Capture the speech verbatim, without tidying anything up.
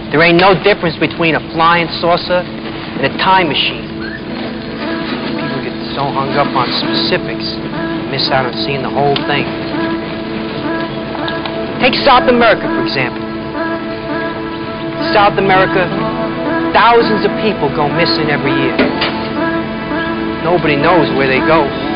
There ain't no difference between a flying saucer and a time machine. People get so hung up on specifics, they miss out on seeing the whole thing. Take South America, for example. South America, thousands of people go missing every year. Nobody knows where they go.